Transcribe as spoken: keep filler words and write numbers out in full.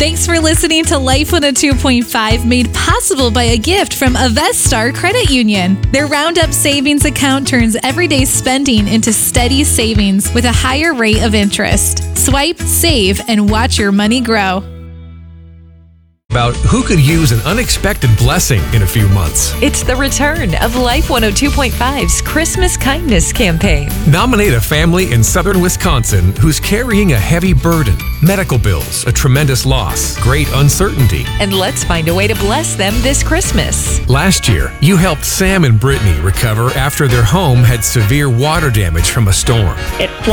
Thanks for listening to Life one oh two point five, made possible by a gift from Avestar Credit Union. Their Roundup Savings account turns everyday spending into steady savings with a higher rate of interest. Swipe, save, and watch your money grow. About who could use an unexpected blessing in a few months. It's the return of Life one oh two point five's Christmas Kindness campaign. Nominate a family in southern Wisconsin who's carrying a heavy burden. Medical bills, a tremendous loss, great uncertainty. And let's find a way to bless them this Christmas. Last year, you helped Sam and Brittany recover after their home had severe water damage from a storm. It flooded